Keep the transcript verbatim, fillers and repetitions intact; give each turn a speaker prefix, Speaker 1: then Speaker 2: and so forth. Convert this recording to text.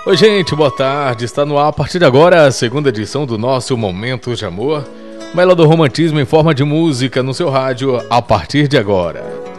Speaker 1: Oi, gente, boa tarde. Está no ar a partir de agora a segunda edição do nosso Momento de Amor. Uma ela do romantismo em forma de música no seu rádio a partir de agora.